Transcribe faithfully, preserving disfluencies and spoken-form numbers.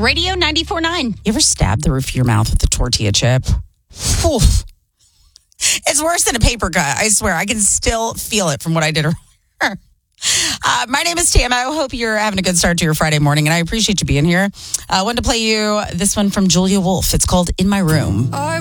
Radio ninety-four point nine. You ever stab the roof of your mouth with a tortilla chip? Oof. It's worse than a paper cut. I swear. I can still feel it from what I did earlier. Uh, my name is Tam. I hope you're having a good start to your Friday morning, and I appreciate you being here. I uh, wanted to play you this one from Julia Wolf. It's called In My Room. I